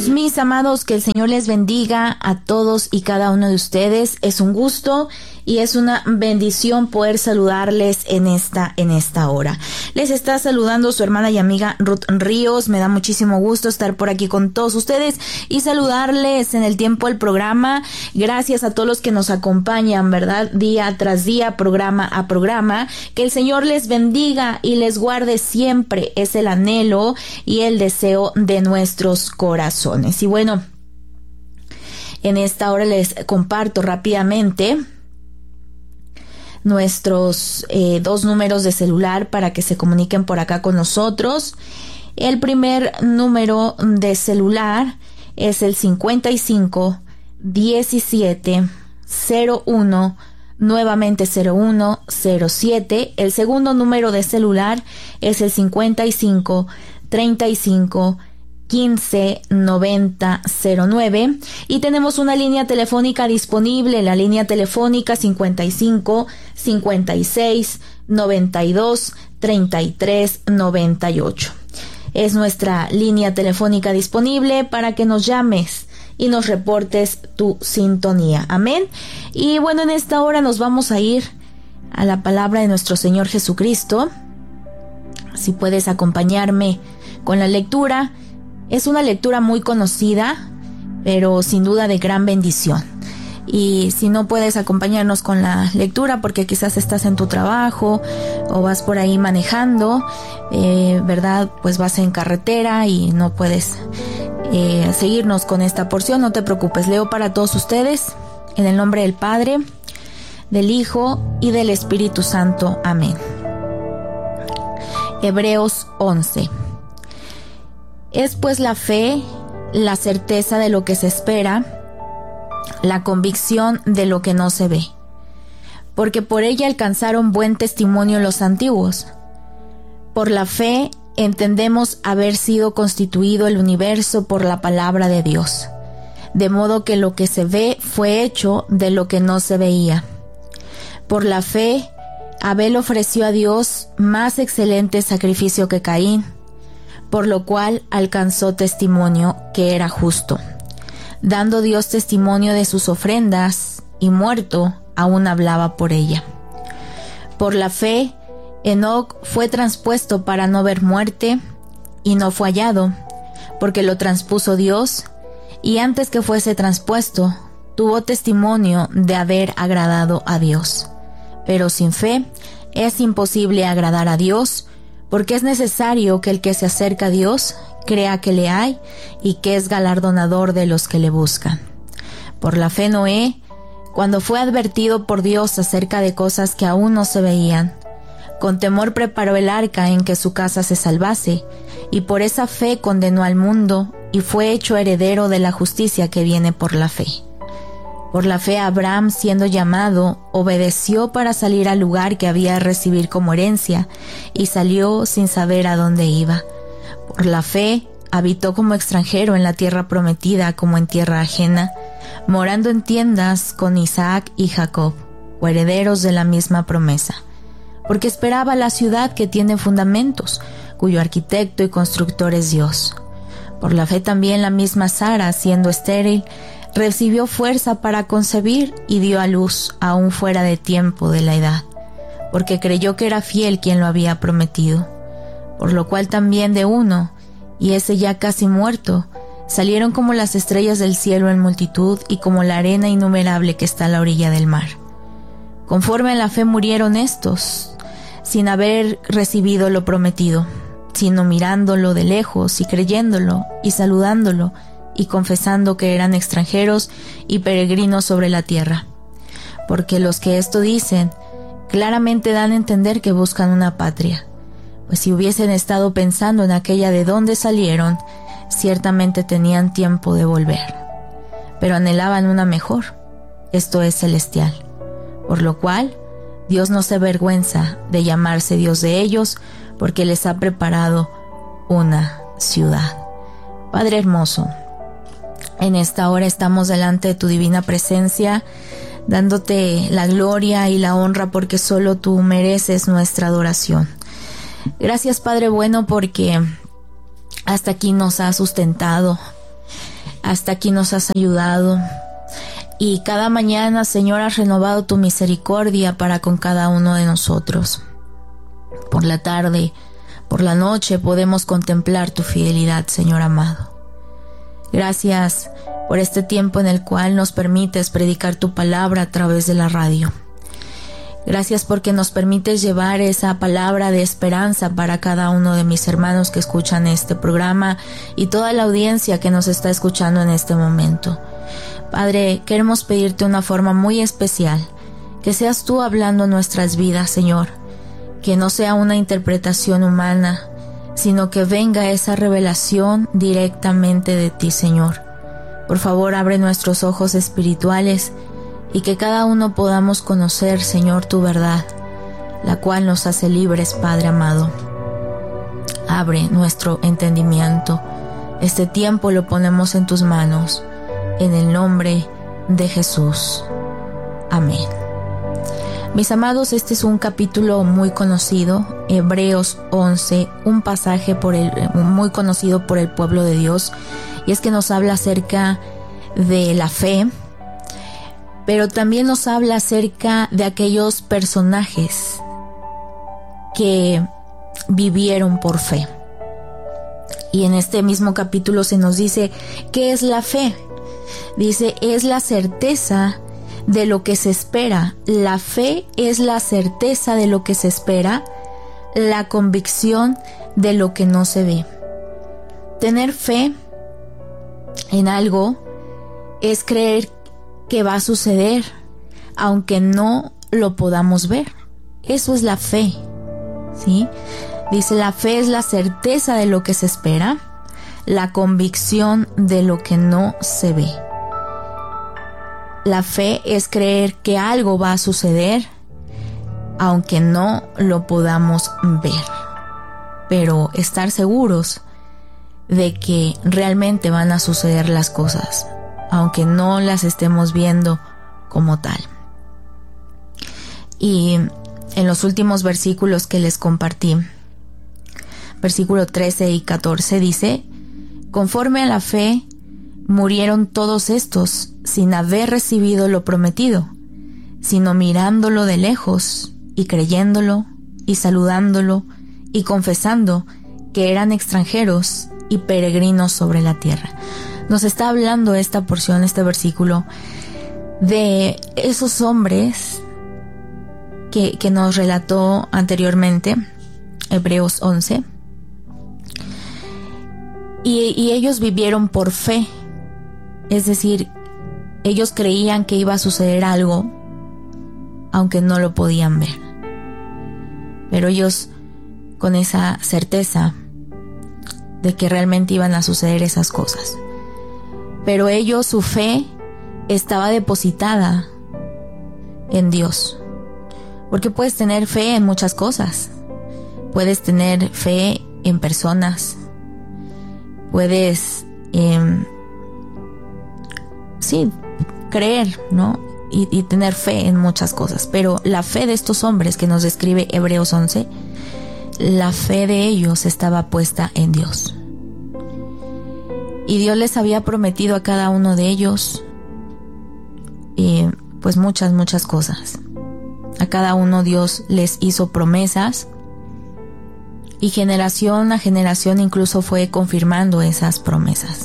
Hermanos, mis amados, que el Señor les bendiga a todos y cada uno de ustedes. Es un gusto y es una bendición poder saludarles en esta hora. Les está saludando su hermana y amiga Ruth Ríos. Me da muchísimo gusto estar por aquí con todos ustedes y saludarles en el tiempo del programa. Gracias a todos los que nos acompañan, ¿verdad? Día tras día, programa a programa. Que el Señor les bendiga y les guarde siempre. Es el anhelo y el deseo de nuestros corazones. Y bueno, en esta hora les comparto rápidamente nuestros 2 números de celular para que se comuniquen por acá con nosotros. El primer número de celular es el 55 17 01 nuevamente 0107. El segundo número de celular es el 55 35 15 90 09 y tenemos una línea telefónica disponible, la línea telefónica 55 56 92 33 98. Es nuestra línea telefónica disponible para que nos llames y nos reportes tu sintonía. Amén. Y bueno, en esta hora nos vamos a ir a la palabra de nuestro Señor Jesucristo. Si puedes acompañarme con la lectura. Es una lectura muy conocida, pero sin duda de gran bendición. Y si no puedes acompañarnos con la lectura porque quizás estás en tu trabajo o vas por ahí manejando, ¿verdad? Pues vas en carretera y no puedes seguirnos con esta porción, no te preocupes. Leo para todos ustedes en el nombre del Padre, del Hijo y del Espíritu Santo. Amén. Hebreos 11. Es pues la fe, la certeza de lo que se espera, la convicción de lo que no se ve, porque por ella alcanzaron buen testimonio los antiguos. Por la fe entendemos haber sido constituido el universo por la palabra de Dios, de modo que lo que se ve fue hecho de lo que no se veía. Por la fe, Abel ofreció a Dios más excelente sacrificio que Caín, por lo cual alcanzó testimonio que era justo, dando Dios testimonio de sus ofrendas, y muerto aún hablaba por ella. Por la fe, Enoc fue transpuesto para no ver muerte, y no fue hallado, porque lo transpuso Dios, y antes que fuese transpuesto, tuvo testimonio de haber agradado a Dios. Pero sin fe es imposible agradar a Dios, porque es necesario que el que se acerca a Dios crea que le hay y que es galardonador de los que le buscan. Por la fe Noé, cuando fue advertido por Dios acerca de cosas que aún no se veían, con temor preparó el arca en que su casa se salvase, y por esa fe condenó al mundo y fue hecho heredero de la justicia que viene por la fe. Por la fe Abraham, siendo llamado, obedeció para salir al lugar que había de recibir como herencia, y salió sin saber a dónde iba. Por la fe habitó como extranjero en la tierra prometida como en tierra ajena, morando en tiendas con Isaac y Jacob, herederos de la misma promesa, porque esperaba la ciudad que tiene fundamentos, cuyo arquitecto y constructor es Dios. Por la fe también la misma Sara, siendo estéril, recibió fuerza para concebir y dio a luz aún fuera de tiempo de la edad, porque creyó que era fiel quien lo había prometido. Por lo cual también de uno, y ese ya casi muerto, salieron como las estrellas del cielo en multitud y como la arena innumerable que está a la orilla del mar. Conforme a la fe murieron estos, sin haber recibido lo prometido, sino mirándolo de lejos y creyéndolo y saludándolo, y confesando que eran extranjeros y peregrinos sobre la tierra. Porque los que esto dicen, claramente dan a entender que buscan una patria, pues si hubiesen estado pensando en aquella de donde salieron, ciertamente tenían tiempo de volver. Pero anhelaban una mejor, esto es celestial, por lo cual Dios no se avergüenza de llamarse Dios de ellos, porque les ha preparado una ciudad. Padre hermoso, en esta hora estamos delante de tu divina presencia, dándote la gloria y la honra porque solo tú mereces nuestra adoración. Gracias, Padre bueno, porque hasta aquí nos has sustentado. Hasta aquí nos has ayudado. Y cada mañana, Señor, has renovado tu misericordia para con cada uno de nosotros. Por la tarde, por la noche podemos contemplar tu fidelidad, Señor amado. Gracias por este tiempo en el cual nos permites predicar tu palabra a través de la radio. Gracias porque nos permites llevar esa palabra de esperanza para cada uno de mis hermanos que escuchan este programa y toda la audiencia que nos está escuchando en este momento. Padre, queremos pedirte una forma muy especial, que seas tú hablando nuestras vidas, Señor, que no sea una interpretación humana, sino que venga esa revelación directamente de ti, Señor. Por favor, abre nuestros ojos espirituales y que cada uno podamos conocer, Señor, tu verdad, la cual nos hace libres, Padre amado. Abre nuestro entendimiento. Este tiempo lo ponemos en tus manos, en el nombre de Jesús. Amén. Mis amados, este es un capítulo muy conocido, Hebreos 11, un pasaje muy conocido por el pueblo de Dios, y es que nos habla acerca de la fe, pero también nos habla acerca de aquellos personajes que vivieron por fe. Y en este mismo capítulo se nos dice, ¿qué es la fe? Dice, es la certeza de lo que se espera. La fe es la certeza de lo que se espera, la convicción de lo que no se ve. Tener fe en algo es creer que va a suceder, aunque no lo podamos ver. Eso es la fe, ¿sí? Dice, la fe es la certeza de lo que se espera, la convicción de lo que no se ve. La fe es creer que algo va a suceder, aunque no lo podamos ver, pero estar seguros de que realmente van a suceder las cosas, aunque no las estemos viendo como tal. Y en los últimos versículos que les compartí, versículo 13 y 14 dice, conforme a la fe murieron todos estos sin haber recibido lo prometido, sino mirándolo de lejos y creyéndolo y saludándolo y confesando que eran extranjeros y peregrinos sobre la tierra. Nos está hablando esta porción, este versículo, de esos hombres que nos relató anteriormente, Hebreos 11, y ellos vivieron por fe, es decir, ellos creían que iba a suceder algo, aunque no lo podían ver, pero ellos con esa certeza de que realmente iban a suceder esas cosas. Pero ellos, su fe estaba depositada en Dios. Porque puedes tener fe en muchas cosas. Puedes tener fe en personas. Puedes, creer, ¿no? Y tener fe en muchas cosas. Pero la fe de estos hombres que nos describe Hebreos 11, la fe de ellos estaba puesta en Dios. Y Dios les había prometido a cada uno de ellos, pues muchas cosas. A cada uno Dios les hizo promesas, y generación a generación incluso fue confirmando esas promesas.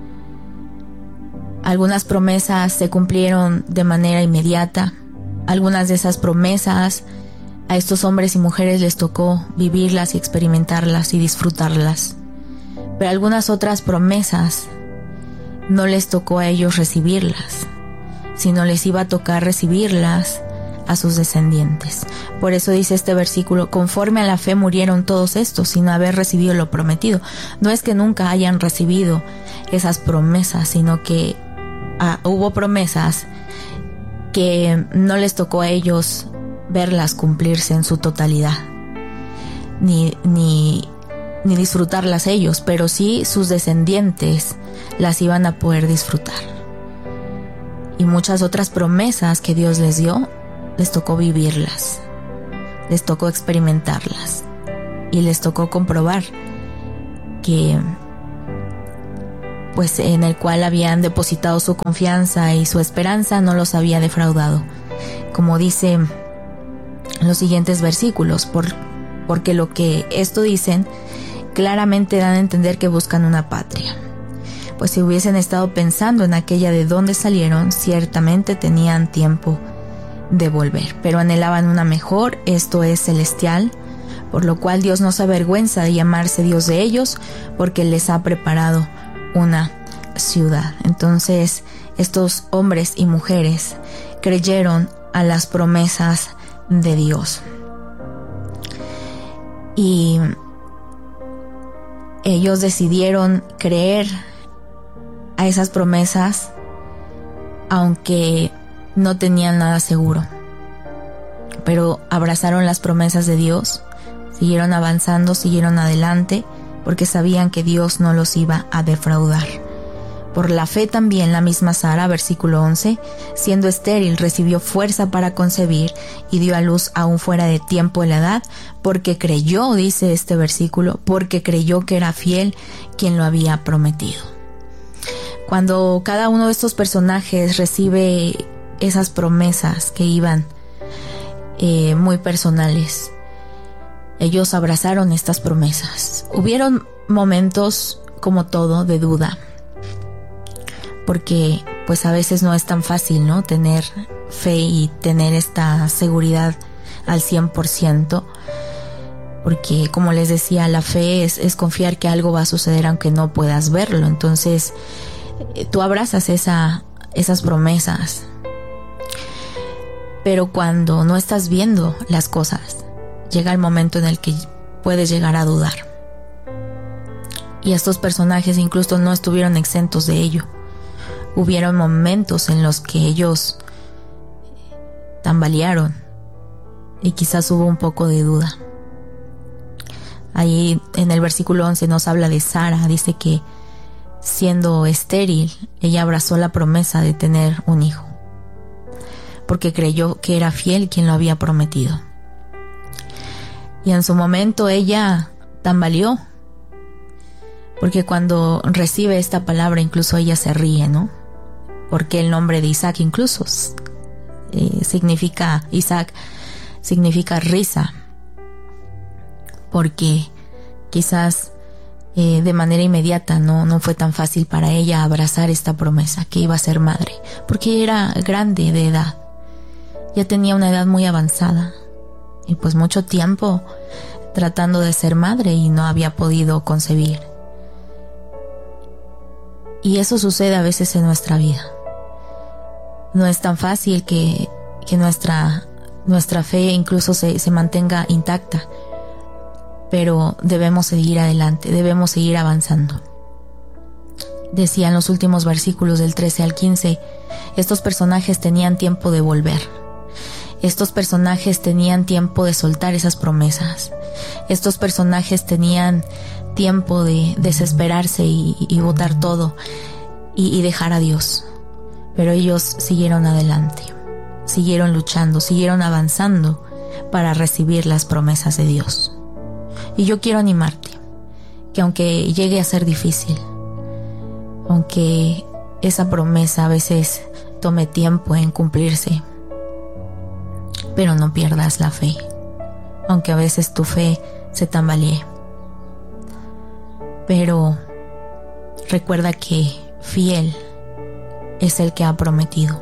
Algunas promesas se cumplieron de manera inmediata. Algunas de esas promesas a estos hombres y mujeres les tocó vivirlas y experimentarlas y disfrutarlas. Pero algunas otras promesas no les tocó a ellos recibirlas, sino les iba a tocar recibirlas a sus descendientes. Por eso dice este versículo, conforme a la fe murieron todos estos sin haber recibido lo prometido. No es que nunca hayan recibido esas promesas, sino que hubo promesas que no les tocó a ellos verlas cumplirse en su totalidad, ni disfrutarlas ellos, pero sí sus descendientes las iban a poder disfrutar. Y muchas otras promesas que Dios les dio, les tocó vivirlas, les tocó experimentarlas y les tocó comprobar que pues en el cual habían depositado su confianza y su esperanza, no los había defraudado. Como dice en los siguientes versículos, porque lo que esto dicen claramente dan a entender que buscan una patria. Pues si hubiesen estado pensando en aquella de donde salieron, ciertamente tenían tiempo de volver, pero anhelaban una mejor, esto es celestial, por lo cual Dios no se avergüenza de llamarse Dios de ellos, porque les ha preparado una ciudad. Entonces, estos hombres y mujeres creyeron a las promesas de Dios. Y ellos decidieron creer a esas promesas, aunque no tenían nada seguro. Pero abrazaron las promesas de Dios, siguieron avanzando, siguieron adelante, porque sabían que Dios no los iba a defraudar. Por la fe también la misma Sara, versículo 11, siendo estéril, recibió fuerza para concebir y dio a luz aún fuera de tiempo de la edad, porque creyó, dice este versículo, porque creyó que era fiel quien lo había prometido. Cuando cada uno de estos personajes recibe esas promesas que iban muy personales, ellos abrazaron estas promesas. Hubieron momentos, como todo, de duda, porque pues a veces no es tan fácil, ¿no?, tener fe y tener esta seguridad al 100%, porque como les decía, la fe es confiar que algo va a suceder aunque no puedas verlo. Entonces tú abrazas esas promesas, pero cuando no estás viendo las cosas, llega el momento en el que puedes llegar a dudar. Y estos personajes incluso no estuvieron exentos de ello. Hubieron momentos en los que ellos tambalearon y quizás hubo un poco de duda. Ahí en el versículo 11 nos habla de Sara. Dice que siendo estéril, ella abrazó la promesa de tener un hijo, porque creyó que era fiel quien lo había prometido. Y en su momento ella tambaleó, porque cuando recibe esta palabra incluso ella se ríe, ¿no? Porque el nombre de Isaac incluso significa risa, porque quizás de manera inmediata no fue tan fácil para ella abrazar esta promesa que iba a ser madre, porque era grande de edad, ya tenía una edad muy avanzada y pues mucho tiempo tratando de ser madre y no había podido concebir. Y eso sucede a veces en nuestra vida. No es tan fácil que nuestra fe incluso se mantenga intacta, pero debemos seguir adelante, debemos seguir avanzando. Decía en los últimos versículos del 13 al 15, estos personajes tenían tiempo de volver. Estos personajes tenían tiempo de soltar esas promesas. Estos personajes tenían tiempo de desesperarse y botar todo y dejar a Dios. Pero ellos siguieron adelante, siguieron luchando, siguieron avanzando para recibir las promesas de Dios. Y yo quiero animarte, que aunque llegue a ser difícil, aunque esa promesa a veces tome tiempo en cumplirse, pero no pierdas la fe, aunque a veces tu fe se tambalee. Pero recuerda que fiel es el que ha prometido.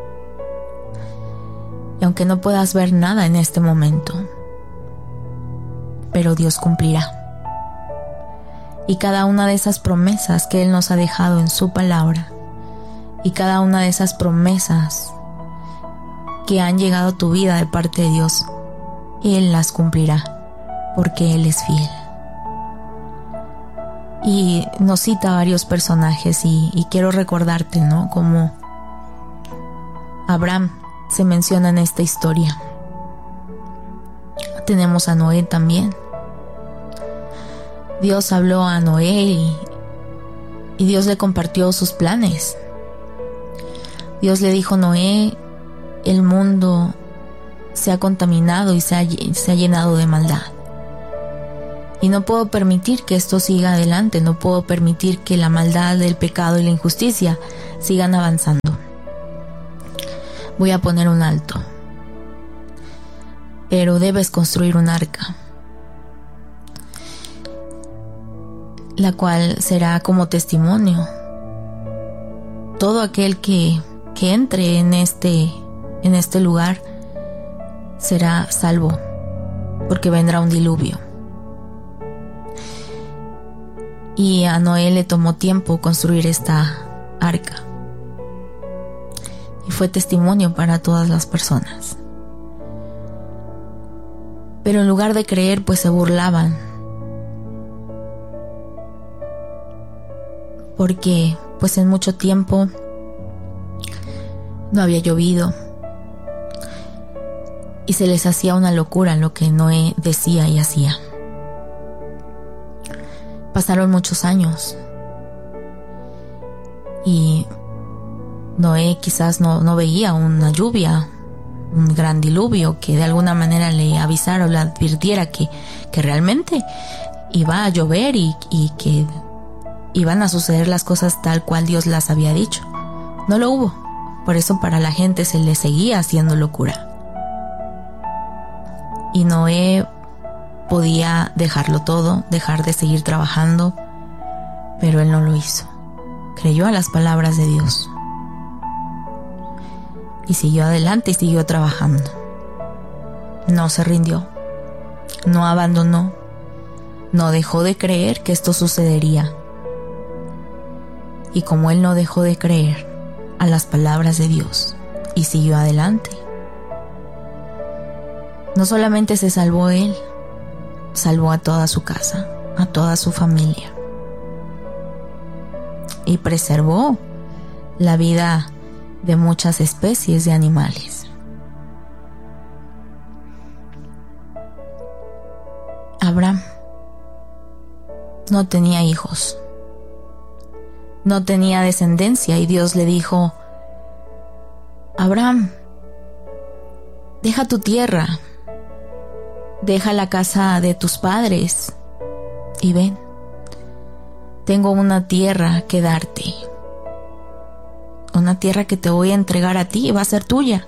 Y aunque no puedas ver nada en este momento, pero Dios cumplirá. Y cada una de esas promesas que Él nos ha dejado en su palabra, y cada una de esas promesas que han llegado a tu vida de parte de Dios, Él las cumplirá, porque Él es fiel. Y nos cita varios personajes y quiero recordarte, ¿no?, como Abraham se menciona en esta historia. Tenemos a Noé también. Dios habló a Noé y Dios le compartió sus planes. Dios le dijo: Noé, el mundo se ha contaminado y se ha llenado de maldad. Y no puedo permitir que esto siga adelante, no puedo permitir que la maldad, el pecado y la injusticia sigan avanzando. Voy a poner un alto. Pero debes construir un arca, la cual será como testimonio. Todo aquel que entre en este lugar será salvo, porque vendrá un diluvio. Y a Noé le tomó tiempo construir esta arca, y fue testimonio para todas las personas. Pero en lugar de creer, pues se burlaban, porque pues en mucho tiempo no había llovido y se les hacía una locura lo que Noé decía y hacía. Pasaron muchos años y Noé quizás no veía una lluvia, un gran diluvio que de alguna manera le avisara o le advirtiera que realmente iba a llover y que iban a suceder las cosas tal cual Dios las había dicho. No lo hubo. Por eso para la gente se le seguía haciendo locura. Y Noé podía dejarlo todo, dejar de seguir trabajando, pero él no lo hizo. Creyó a las palabras de Dios y siguió adelante y siguió trabajando. No se rindió, no abandonó, no dejó de creer que esto sucedería. Y como él no dejó de creer a las palabras de Dios y siguió adelante, no solamente se salvó él, salvó a toda su casa, a toda su familia, y preservó la vida de muchas especies de animales. Abraham no tenía hijos, no tenía descendencia, y Dios le dijo: Abraham, deja tu tierra, deja la casa de tus padres y ven, tengo una tierra que darte, una tierra que te voy a entregar a ti y va a ser tuya.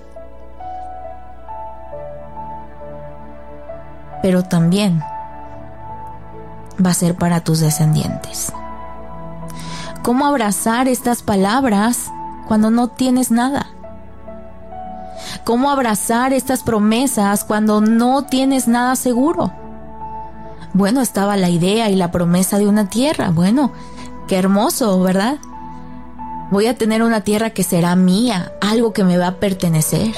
Pero también va a ser para tus descendientes. ¿Cómo abrazar estas palabras cuando no tienes nada? ¿Cómo abrazar estas promesas cuando no tienes nada seguro? Bueno, estaba la idea y la promesa de una tierra. Bueno, qué hermoso, ¿verdad? Voy a tener una tierra que será mía, algo que me va a pertenecer.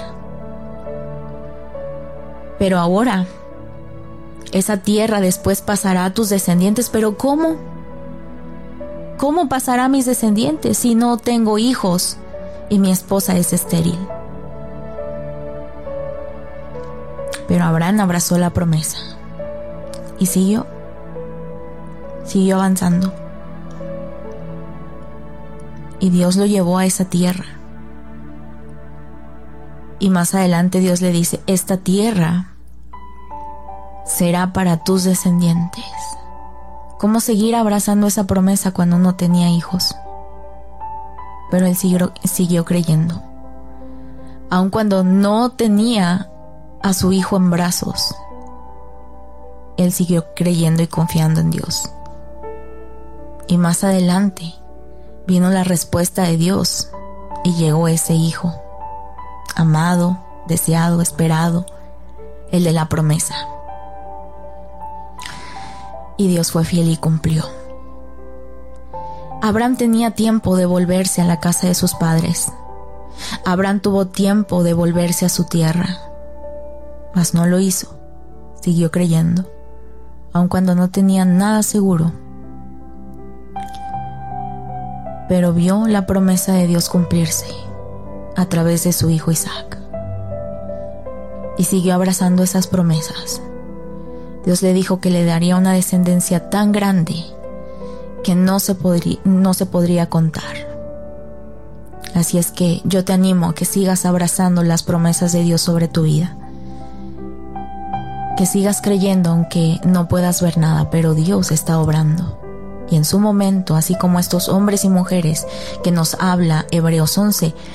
Pero ahora, esa tierra después pasará a tus descendientes. ¿Pero cómo? ¿Cómo pasará a mis descendientes si no tengo hijos y mi esposa es estéril? Pero Abraham abrazó la promesa y siguió avanzando. Y Dios lo llevó a esa tierra. Y más adelante Dios le dice: esta tierra será para tus descendientes. ¿Cómo seguir abrazando esa promesa cuando no tenía hijos? Pero él siguió creyendo. Aun cuando no tenía a su hijo en brazos, él siguió creyendo y confiando en Dios. Y más adelante vino la respuesta de Dios y llegó ese hijo, amado, deseado, esperado, el de la promesa. Y Dios fue fiel y cumplió. Abraham tenía tiempo de volverse a la casa de sus padres. Abraham tuvo tiempo de volverse a su tierra, mas no lo hizo. Siguió creyendo, aun cuando no tenía nada seguro. Pero vio la promesa de Dios cumplirse a través de su hijo Isaac. Y siguió abrazando esas promesas. Dios le dijo que le daría una descendencia tan grande que no se podría contar. Así es que yo te animo a que sigas abrazando las promesas de Dios sobre tu vida. que sigas creyendo aunque no puedas ver nada, pero Dios está obrando. Y en su momento, así como estos hombres y mujeres que nos habla Hebreos 11,